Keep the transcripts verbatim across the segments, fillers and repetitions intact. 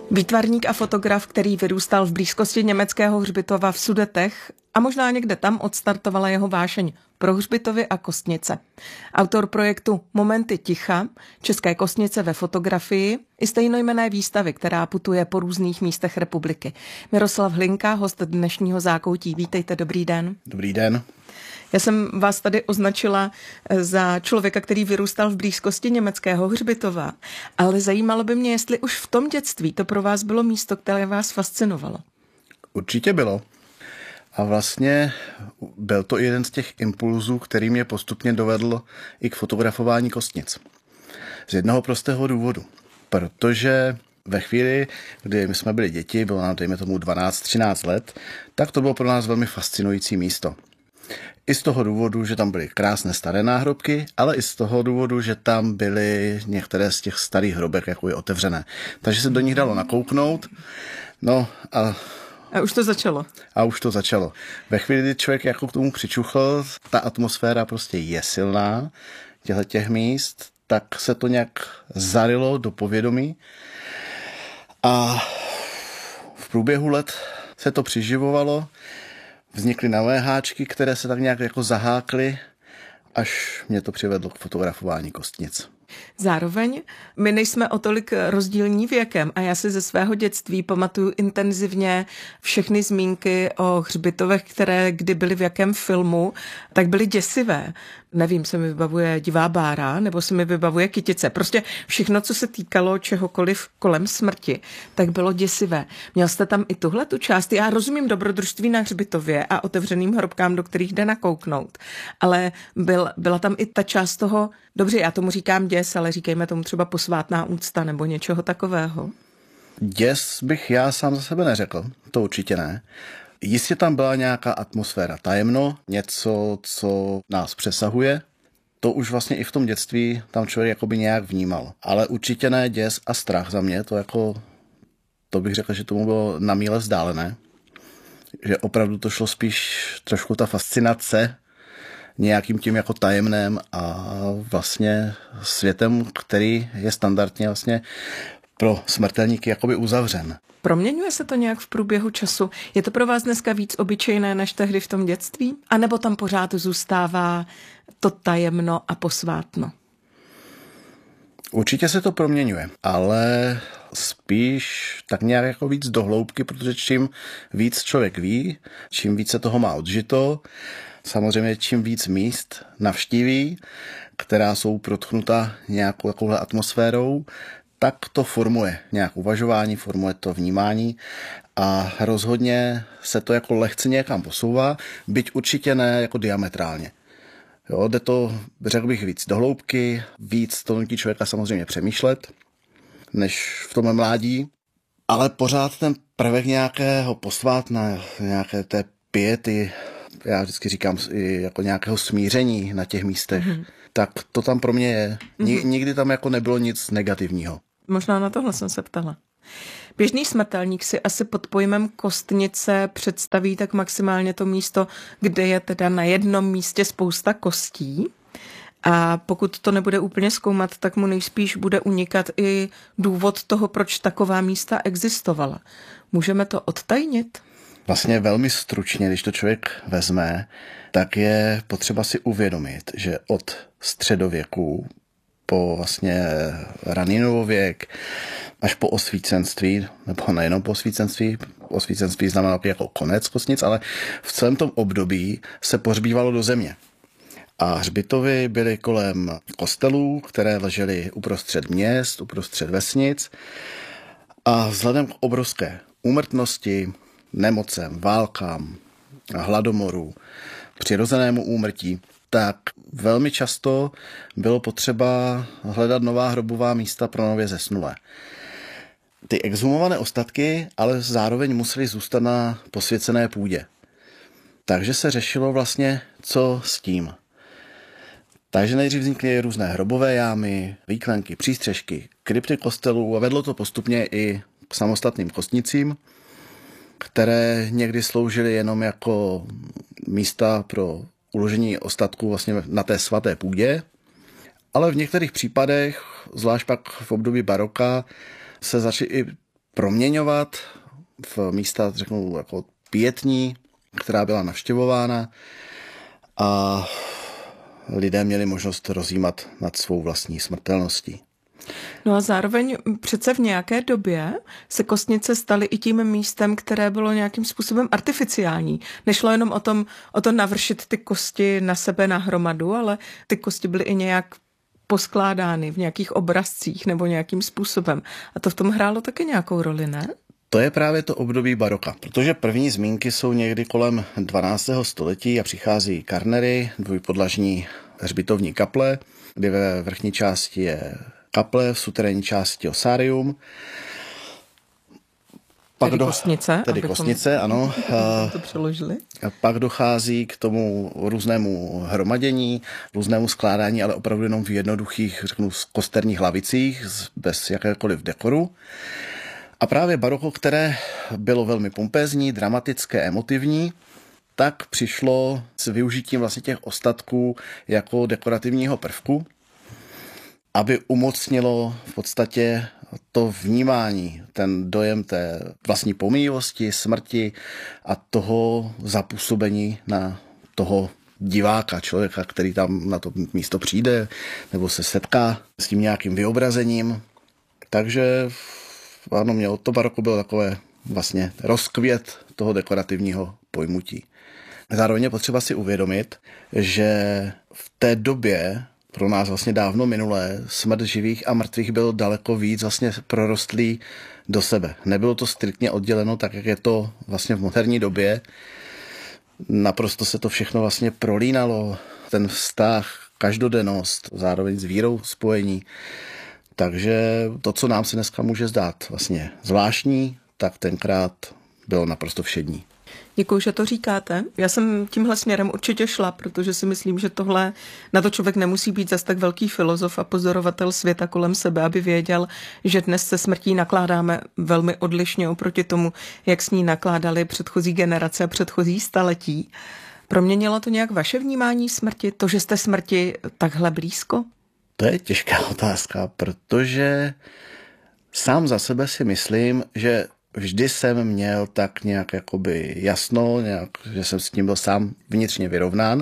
Výtvarník a fotograf, který vyrůstal v blízkosti německého hřbitova v Sudetech a možná někde tam odstartovala jeho vášeň pro hřbitovy a kostnice. Autor projektu Momenty ticha, České kostnice ve fotografii i stejnojmenné výstavy, která putuje po různých místech republiky. Miroslav Hlinka, host dnešního Zákoutí. Vítejte, dobrý den. Dobrý den. Já jsem vás tady označila za člověka, který vyrůstal v blízkosti německého hřbitova, ale zajímalo by mě, jestli už v tom dětství to pro vás bylo místo, které vás fascinovalo. Určitě bylo. A vlastně byl to jeden z těch impulzů, který mě postupně dovedl i k fotografování kostnic. Z jednoho prostého důvodu. Protože ve chvíli, kdy my jsme byli děti, bylo nám dejme tomu dvanáct třináct let, tak to bylo pro nás velmi fascinující místo. I z toho důvodu, že tam byly krásné staré náhrobky, ale i z toho důvodu, že tam byly některé z těch starých hrobek jako je otevřené. Takže se do nich dalo nakouknout. No a A už to začalo. A už to začalo. Ve chvíli, kdy člověk jako k tomu přičuchl, ta atmosféra prostě je silná těchto těch míst, tak se to nějak zarilo do povědomí. A v průběhu let se to přiživovalo. Vznikly nové háčky, které se tak nějak jako zahákly, až mě to přivedlo k fotografování kostnic. Zároveň my nejsme o tolik rozdílní věkem a já si ze svého dětství pamatuju intenzivně všechny zmínky o hřbitovech, které kdy byly v jakém filmu, tak byly děsivé. Nevím, se mi vybavuje Divá bára, nebo se mi vybavuje Kytice. Prostě všechno, co se týkalo čehokoliv kolem smrti, tak bylo děsivé. Měl jste tam i tuhle tu část? Já rozumím dobrodružství na hřbitově a otevřeným hrobkám, do kterých jde nakouknout, ale byl, byla tam i ta část toho, dobře, já tomu říkám děs, ale říkejme tomu třeba posvátná úcta nebo něčeho takového. Děs bych já sám za sebe neřekl, to určitě ne. Jistě tam byla nějaká atmosféra tajemno, něco, co nás přesahuje. To už vlastně i v tom dětství tam člověk jakoby nějak vnímal. Ale určitě ne děs a strach za mě, to jako, to bych řekl, že tomu bylo na míle vzdálené. Že opravdu to šlo spíš trošku ta fascinace nějakým tím jako tajemném a vlastně světem, který je standardně vlastně pro smrtelníky jakoby uzavřen. Proměňuje se to nějak v průběhu času? Je to pro vás dneska víc obyčejné než tehdy v tom dětství? A nebo tam pořád zůstává to tajemno a posvátno? Určitě se to proměňuje, ale spíš tak nějak jako víc do hloubky, protože čím víc člověk ví, čím více toho má odžito, samozřejmě čím víc míst navštíví, která jsou protchnuta nějakou takovou atmosférou, tak to formuje nějak uvažování, formuje to vnímání a rozhodně se to jako lehce někam posouvá, byť určitě ne jako diametrálně. Jo, jde to, řekl bych, víc do hloubky, víc to nutí člověka samozřejmě přemýšlet, než v tom mládí, ale pořád ten prvek nějakého posvátna, nějaké té piety, já vždycky říkám i jako nějakého smíření na těch místech, mm-hmm. tak to tam pro mě je. Mm-hmm. Nikdy tam jako nebylo nic negativního. Možná na tohle jsem se ptala. Běžný smrtelník si asi pod pojmem kostnice představí tak maximálně to místo, kde je teda na jednom místě spousta kostí. A pokud to nebude úplně zkoumat, tak mu nejspíš bude unikat i důvod toho, proč taková místa existovala. Můžeme to odtajnit? Vlastně velmi stručně, když to člověk vezme, tak je potřeba si uvědomit, že od středověku po vlastně raný novověk až po osvícenství, nebo nejenom po osvícenství, osvícenství znamená jako konec kostnic, ale v celém tom období se pohřbívalo do země. A hřbitovy byly kolem kostelů, které ležely uprostřed měst, uprostřed vesnic a vzhledem k obrovské úmrtnosti, nemocem, válkám, hladomoru, přirozenému úmrtí, tak velmi často bylo potřeba hledat nová hrobová místa pro nově zesnulé. Ty exhumované ostatky ale zároveň musely zůstat na posvěcené půdě. Takže se řešilo vlastně, co s tím. Takže nejdřív vznikly různé hrobové jámy, výklenky, přístřešky, krypty kostelů a vedlo to postupně i k samostatným kostnicím, které někdy sloužily jenom jako místa pro uložení ostatků vlastně na té svaté půdě, ale v některých případech, zvlášť pak v období baroka, se začaly i proměňovat v místa, řeknu, jako pietní, která byla navštěvována a lidé měli možnost rozjímat nad svou vlastní smrtelností. No a zároveň přece v nějaké době se kostnice staly i tím místem, které bylo nějakým způsobem artificiální. Nešlo jenom o, tom, o to navršit ty kosti na sebe na hromadu, ale ty kosti byly i nějak poskládány v nějakých obrazcích nebo nějakým způsobem. A to v tom hrálo taky nějakou roli, ne? To je právě to období baroka, protože první zmínky jsou někdy kolem dvanáctého století a přichází karnery, dvojpodlažní hřbitovní kaple, kdy ve vrchní části je kaple, v suterénní části osárium. Pak tedy do, kostnice. Tedy kostnice, ano. To přeložili. A pak dochází k tomu různému hromadění, různému skládání, ale opravdu jenom v jednoduchých, řeknu, kosterních lavicích, bez jakékoliv dekoru. A právě baroko, které bylo velmi pompézní, dramatické, emotivní, tak přišlo s využitím vlastně těch ostatků jako dekorativního prvku, aby umocnilo v podstatě to vnímání, ten dojem té vlastní pomíjivosti, smrti a toho zapůsobení na toho diváka, člověka, který tam na to místo přijde nebo se setká s tím nějakým vyobrazením. Takže ano, mělo to baroko bylo takové vlastně rozkvět toho dekorativního pojmutí. Zároveň je potřeba si uvědomit, že v té době pro nás vlastně dávno minulé smrt živých a mrtvých byl daleko víc vlastně prorostlý do sebe. Nebylo to striktně odděleno tak, jak je to vlastně v moderní době. Naprosto se to všechno vlastně prolínalo, ten vztah, každodennost, zároveň s vírou spojení. Takže to, co nám se dneska může zdát vlastně zvláštní, tak tenkrát bylo naprosto všední. Děkuji, že to říkáte. Já jsem tímhle směrem určitě šla, protože si myslím, že tohle, na to člověk nemusí být zas tak velký filozof a pozorovatel světa kolem sebe, aby věděl, že dnes se smrtí nakládáme velmi odlišně oproti tomu, jak s ní nakládali předchozí generace a předchozí staletí. Proměnilo to nějak vaše vnímání smrti, to, že jste smrti takhle blízko? To je těžká otázka, protože sám za sebe si myslím, že vždy jsem měl tak nějak jakoby jasno, nějak, že jsem s tím byl sám vnitřně vyrovnán.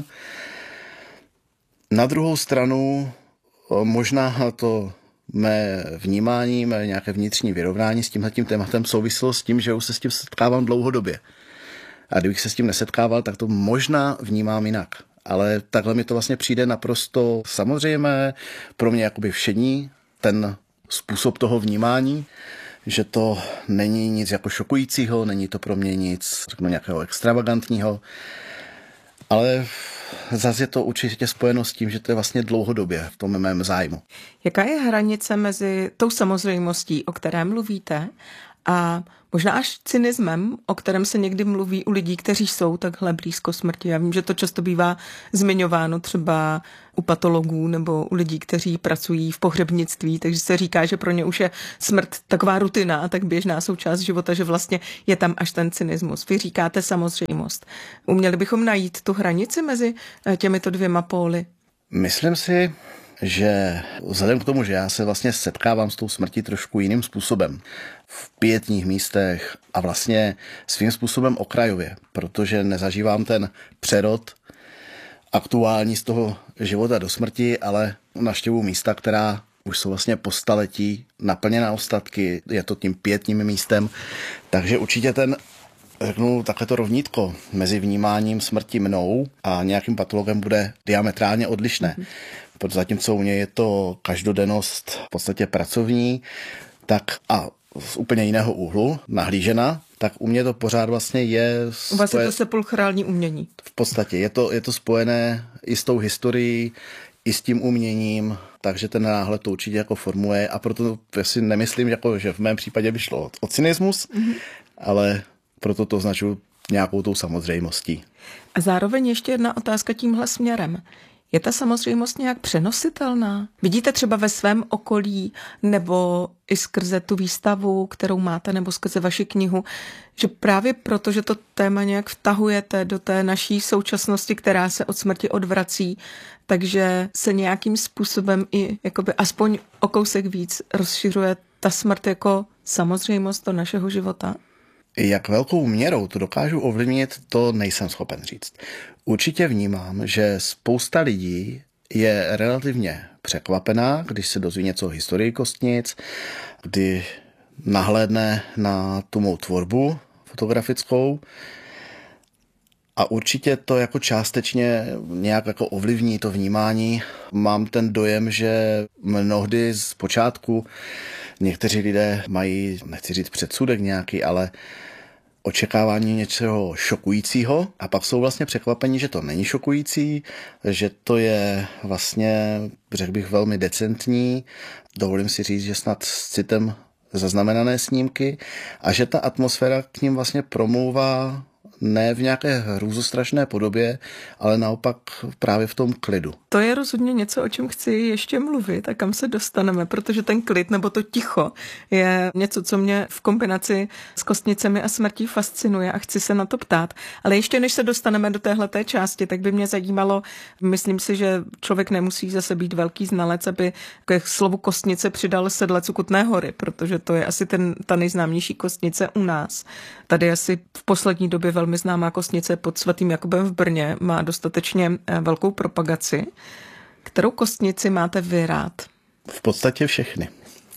Na druhou stranu možná to mé vnímání, mé nějaké vnitřní vyrovnání s tímhletím tématem souviselo s tím, že už se s tím setkávám dlouhodobě. A kdybych se s tím nesetkával, tak to možná vnímám jinak. Ale takhle mi to vlastně přijde naprosto samozřejmé, pro mě jakoby všední ten způsob toho vnímání, že to není nic jako šokujícího, není to pro mě nic, řeknu, nějakého extravagantního, ale zase je to určitě spojeno s tím, že to je vlastně dlouhodobě v tom mém zájmu. Jaká je hranice mezi tou samozřejmostí, o které mluvíte, a možná až cynismem, o kterém se někdy mluví u lidí, kteří jsou takhle blízko smrti? Já vím, že to často bývá zmiňováno třeba u patologů nebo u lidí, kteří pracují v pohřebnictví, takže se říká, že pro ně už je smrt taková rutina a tak běžná součást života, že vlastně je tam až ten cynismus. Vy říkáte samozřejmost. Uměli bychom najít tu hranici mezi těmito dvěma póly? Myslím si, že vzhledem k tomu, že já se vlastně setkávám s tou smrtí trošku jiným způsobem, v pietních místech a vlastně svým způsobem okrajově, protože nezažívám ten přerod aktuální z toho života do smrti, ale navštěvuju místa, která už jsou vlastně po staletí naplněná ostatky, je to tím pietním místem, takže určitě ten, řeknu, takhle to rovnítko mezi vnímáním smrti mnou a nějakým patologem bude diametrálně odlišné. Mm-hmm. Protože zatímco u něj je to každodennost v podstatě pracovní, tak a z úplně jiného úhlu nahlížena, tak u mě to pořád vlastně je... U vás je to sepulchrální umění. V podstatě je to, je to spojené i s tou historií, i s tím uměním, takže ten náhled to určitě jako formuje a proto si nemyslím, jako, že v mém případě by šlo o cynismus, mm-hmm. ale proto to označuji nějakou tou samozřejmostí. A zároveň ještě jedna otázka tímhle směrem. Je ta samozřejmost nějak přenositelná? Vidíte třeba ve svém okolí nebo i skrze tu výstavu, kterou máte, nebo skrze vaši knihu, že právě proto, že to téma nějak vtahujete do té naší současnosti, která se od smrti odvrací, takže se nějakým způsobem i jakoby aspoň o kousek víc rozšiřuje ta smrt jako samozřejmost do našeho života? Jak velkou měrou to dokážu ovlivnit, to nejsem schopen říct. Určitě vnímám, že spousta lidí je relativně překvapená, když se dozví něco o historii kostnic, kdy nahlédne na tu mou tvorbu fotografickou a určitě to jako částečně nějak jako ovlivní to vnímání. Mám ten dojem, že mnohdy z počátku někteří lidé mají, nechci říct předsudek nějaký, ale očekávání něčeho šokujícího a pak jsou vlastně překvapení, že to není šokující, že to je vlastně, řekl bych, velmi decentní. Dovolím si říct, že snad s citem zaznamenané snímky a že ta atmosféra k ním vlastně promlouvá ne v nějaké hrůzostrašné podobě, ale naopak právě v tom klidu. To je rozhodně něco, o čem chci ještě mluvit a kam se dostaneme, protože ten klid nebo to ticho je něco, co mě v kombinaci s kostnicemi a smrtí fascinuje a chci se na to ptát. Ale ještě než se dostaneme do téhleté části, tak by mě zajímalo, myslím si, že člověk nemusí zase být velký znalec, aby ke slovu kostnice přidal Sedlec u Kutné Hory, protože to je asi ten, ta nejznámější kostnice u nás. Tady asi v poslední době velmi známá kostnice pod Svatým Jakubem v Brně má dostatečně velkou propagaci. Kterou kostnici máte vy rád? V podstatě všechny.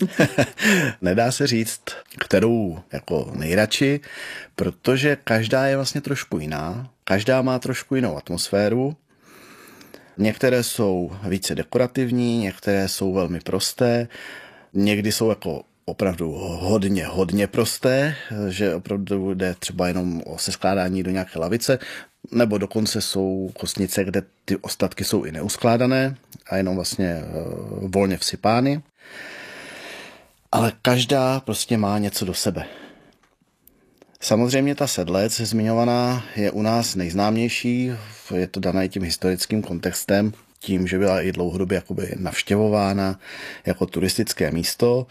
Nedá se říct, kterou jako nejradši, protože každá je vlastně trošku jiná. Každá má trošku jinou atmosféru. Některé jsou více dekorativní, některé jsou velmi prosté, někdy jsou jako opravdu hodně, hodně prosté, že opravdu jde třeba jenom o seskládání do nějaké lavice, nebo dokonce jsou kostnice, kde ty ostatky jsou i neuskládané a jenom vlastně volně vsypány. Ale každá prostě má něco do sebe. Samozřejmě ta Sedlec zmiňovaná je u nás nejznámější, je to dané tím historickým kontextem, tím, že byla i dlouhodobě jakoby navštěvována jako turistické místo.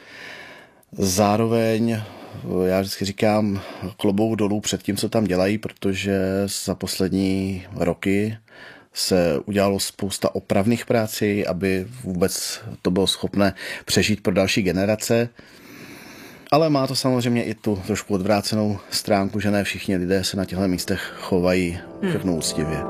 Zároveň, já vždycky říkám, klobouk dolů před tím, co tam dělají, protože za poslední roky se udělalo spousta opravných prací, aby vůbec to bylo schopné přežít pro další generace. Ale má to samozřejmě i tu trošku odvrácenou stránku, že ne všichni lidé se na těchto místech chovají všechno úctivě.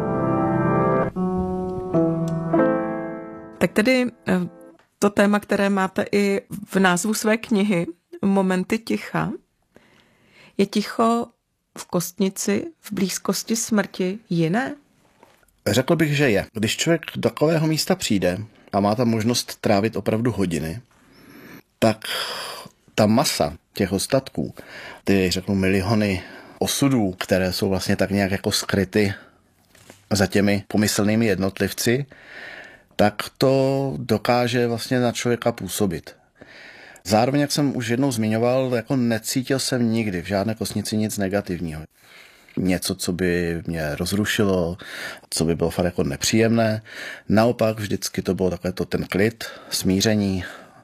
Tak tedy to téma, které máte i v názvu své knihy, Momenty ticha. Je ticho v kostnici, v blízkosti smrti jiné? Řekl bych, že je. Když člověk do takového místa přijde a má tam možnost trávit opravdu hodiny, tak ta masa těch ostatků, ty řeknu miliony osudů, které jsou vlastně tak nějak jako skryty za těmi pomyslnými jednotlivci, tak to dokáže vlastně na člověka působit. Zároveň, jak jsem už jednou zmiňoval, jako necítil jsem nikdy v žádné kostnici nic negativního. Něco, co by mě rozrušilo, co by bylo fakt jako nepříjemné. Naopak vždycky to bylo takové to ten klid, smíření.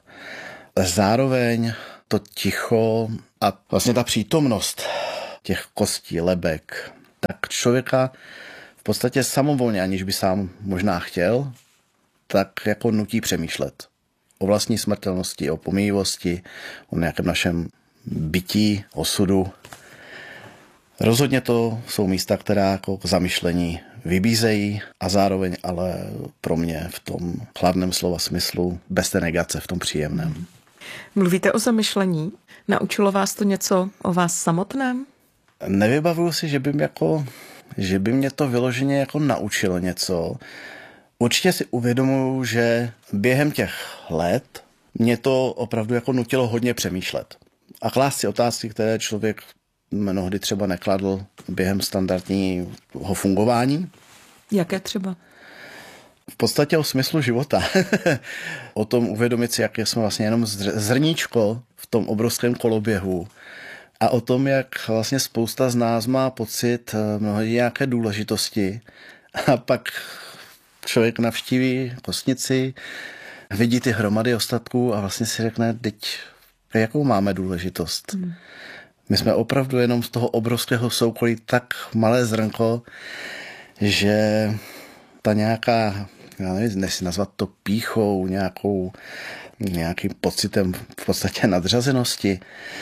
Zároveň to ticho a vlastně ta přítomnost těch kostí, lebek, tak člověka v podstatě samovolně, aniž by sám možná chtěl, tak jako nutí přemýšlet o vlastní smrtelnosti, o pomíjivosti, o nějakém našem bytí, osudu. Rozhodně to jsou místa, která jako k zamyšlení vybízejí a zároveň ale pro mě v tom chladném slova smyslu bez té negace, v tom příjemném. Mluvíte o zamyšlení. Naučilo vás to něco o vás samotném? Nevybavuju si, že by mě, jako, že by mě to vyloženě jako naučilo něco. Určitě si uvědomuju, že během těch let mě to opravdu jako nutilo hodně přemýšlet. A klást si otázky, které člověk mnohdy třeba nekladl během standardního fungování. Jaké třeba? V podstatě o smyslu života. O tom uvědomit si, jak jsme vlastně jenom zrníčko v tom obrovském koloběhu. A o tom, jak vlastně spousta z nás má pocit mnohdy nějaké důležitosti. A pak člověk navštíví kostnici, vidí ty hromady ostatků a vlastně si řekne, teď jakou máme důležitost. Hmm. My jsme opravdu jenom z toho obrovského soukolí tak malé zrnko, že ta nějaká já nevím, nechci nazvat to pýchou, nějakou, nějakým pocitem v podstatě nadřazenosti,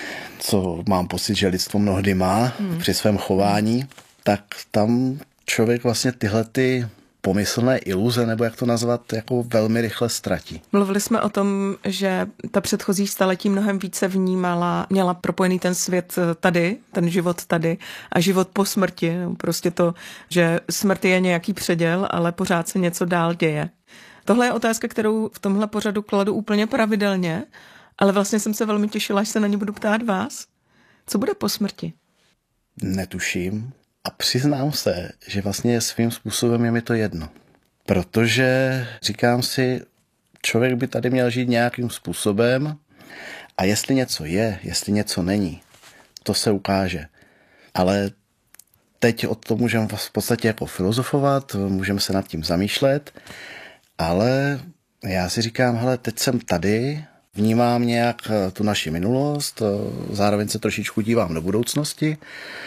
co mám pocit, že lidstvo mnohdy má hmm. při svém chování, tak tam člověk vlastně tyhle ty pomyslné iluze, nebo jak to nazvat, jako velmi rychle ztratí. Mluvili jsme o tom, že ta předchozí staletí mnohem více vnímala, měla propojený ten svět tady, ten život tady a život po smrti. Prostě to, že smrt je nějaký předěl, ale pořád se něco dál děje. Tohle je otázka, kterou v tomhle pořadu kladu úplně pravidelně, ale vlastně jsem se velmi těšila, až se na ní budu ptát vás. Co bude po smrti? Netuším. A přiznám se, že vlastně svým způsobem je mi to jedno. Protože říkám si, člověk by tady měl žít nějakým způsobem a jestli něco je, jestli něco není, to se ukáže. Ale teď o tom můžeme v podstatě jako filozofovat, můžeme se nad tím zamýšlet, ale já si říkám, hele, teď jsem tady, vnímám nějak tu naši minulost, zároveň se trošičku dívám do budoucnosti,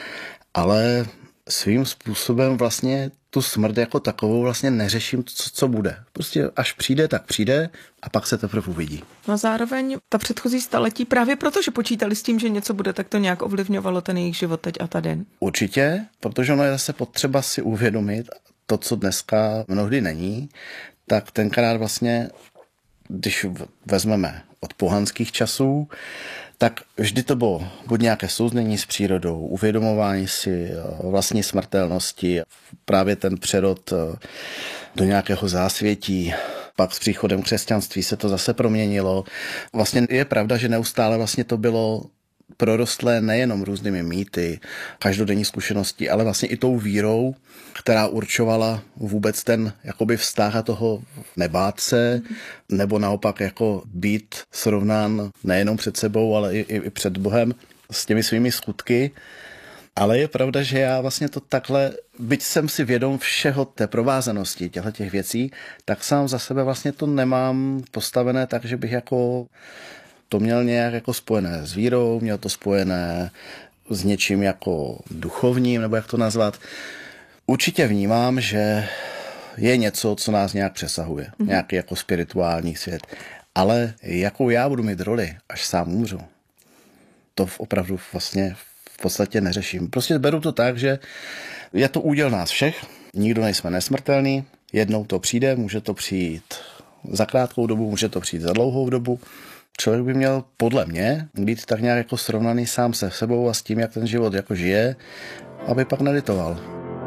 ale svým způsobem vlastně tu smrt jako takovou vlastně neřeším, co, co bude. Prostě až přijde, tak přijde a pak se teprve uvidí. No zároveň ta předchozí staletí právě proto, že počítali s tím, že něco bude, tak to nějak ovlivňovalo ten jejich život teď a tady. Určitě, protože ono je zase potřeba si uvědomit to, co dneska mnohdy není, tak tenkrát vlastně, když vezmeme od pohanských časů, tak vždy to bylo buď nějaké souznění s přírodou, uvědomování si vlastní smrtelnosti, právě ten přerod do nějakého zásvětí. Pak s příchodem křesťanství se to zase proměnilo. Vlastně je pravda, že neustále vlastně to bylo prorostlé nejenom různými mýty, každodenní zkušeností, ale vlastně i tou vírou, která určovala vůbec ten jakoby vztah a toho nebát se, nebo naopak jako být srovnán nejenom před sebou, ale i, i před Bohem s těmi svými skutky. Ale je pravda, že já vlastně to takhle, byť jsem si vědom všeho té provázanosti těchto těch věcí, tak sám za sebe vlastně to nemám postavené tak, že bych jako to měl nějak jako spojené s vírou, měl to spojené s něčím jako duchovním, nebo jak to nazvat. Určitě vnímám, že je něco, co nás nějak přesahuje. Mm-hmm. Nějaký jako spirituální svět. Ale jakou já budu mít roli, až sám umřu, to opravdu vlastně v podstatě neřeším. Prostě beru to tak, že je to úděl nás všech, nikdo nejsme nesmrtelný, jednou to přijde, může to přijít za krátkou dobu, může to přijít za dlouhou dobu. Člověk by měl podle mě být tak nějak jako srovnaný sám se sebou a s tím, jak ten život jako žije, aby pak nelitoval.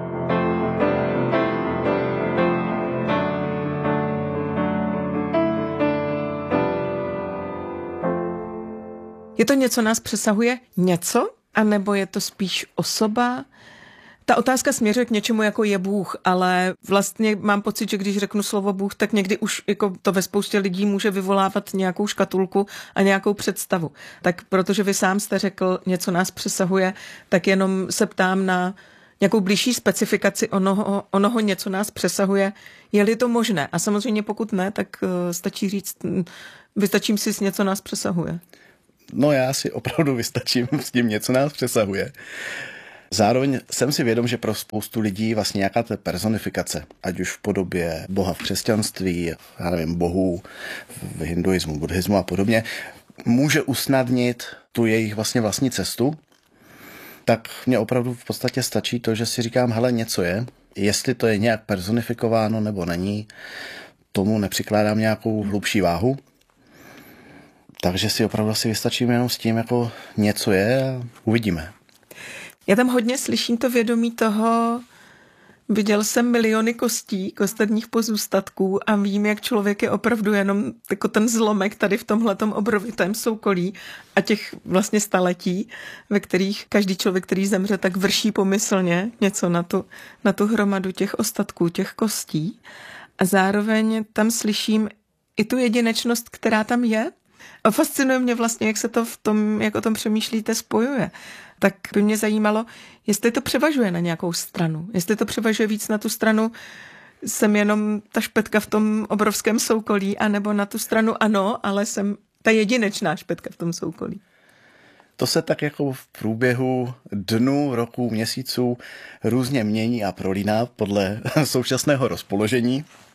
Je to něco, nás přesahuje něco? A nebo je to spíš osoba? Ta otázka směřuje k něčemu, jako je Bůh, ale vlastně mám pocit, že když řeknu slovo Bůh, tak někdy už jako to ve spoustě lidí může vyvolávat nějakou škatulku a nějakou představu. Tak protože vy sám jste řekl, něco nás přesahuje, tak jenom se ptám na nějakou blížší specifikaci onoho, onoho něco nás přesahuje. Je-li to možné? A samozřejmě pokud ne, tak stačí říct, vystačím si s něco nás přesahuje. No já si opravdu vystačím s tím něco nás přesahuje. Zároveň jsem si vědom, že pro spoustu lidí vlastně nějaká ta personifikace, ať už v podobě Boha v křesťanství, já nevím, bohů v hinduismu, buddhismu a podobně, může usnadnit tu jejich vlastně vlastní cestu, tak mně opravdu v podstatě stačí to, že si říkám, hele, něco je, jestli to je nějak personifikováno nebo není, tomu nepřikládám nějakou hlubší váhu. Takže si opravdu asi vystačím jenom s tím, jako něco je a uvidíme. Já tam hodně slyším to vědomí toho, viděl jsem miliony kostí, kosterních pozůstatků a vím, jak člověk je opravdu jenom jako ten zlomek tady v tomhletom obrovitém soukolí a těch vlastně staletí, ve kterých každý člověk, který zemře, tak vrší pomyslně něco na tu, na tu hromadu těch ostatků, těch kostí. A zároveň tam slyším i tu jedinečnost, která tam je. A fascinuje mě vlastně, jak se to v tom, jak o tom přemýšlíte, spojuje. Tak by mě zajímalo, jestli to převažuje na nějakou stranu. Jestli to převažuje víc na tu stranu, jsem jenom ta špetka v tom obrovském soukolí, anebo na tu stranu ano, ale jsem ta jedinečná špetka v tom soukolí. To se tak jako v průběhu dnů, roků, měsíců různě mění a prolíná podle současného rozpoložení.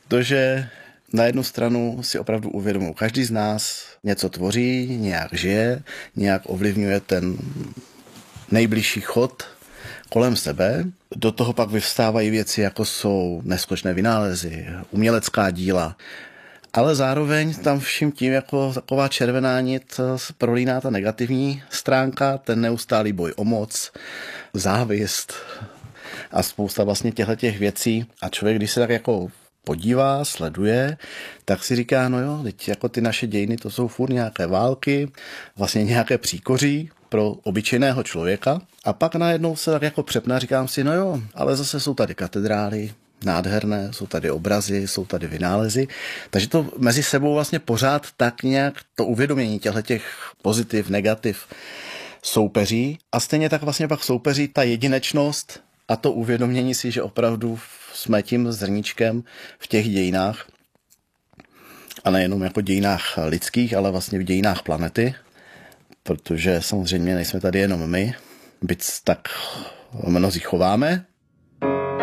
protože na jednu stranu si opravdu uvědomuji, každý z nás něco tvoří, nějak žije, nějak ovlivňuje ten nejbližší chod kolem sebe. Do toho pak vyvstávají věci, jako jsou neskutečné vynálezy, umělecká díla, ale zároveň tam vším tím jako taková červená nit prolíná ta negativní stránka, ten neustálý boj o moc, závist a spousta vlastně těchto věcí. A člověk, když se tak jako podívá, sleduje, tak si říká, no jo, teď jako ty naše dějiny, to jsou furt nějaké války, vlastně nějaké příkoří pro obyčejného člověka. A pak najednou se tak jako přepne, říkám si, no jo, ale zase jsou tady katedrály, nádherné, jsou tady obrazy, jsou tady vynálezy, takže to mezi sebou vlastně pořád tak nějak to uvědomění těchto pozitiv, negativ soupeří a stejně tak vlastně pak soupeří ta jedinečnost a to uvědomění si, že opravdu jsme tím zrníčkem v těch dějinách a nejenom jako dějinách lidských, ale vlastně v dějinách planety, protože samozřejmě nejsme tady jenom my, byť tak mnozí chováme,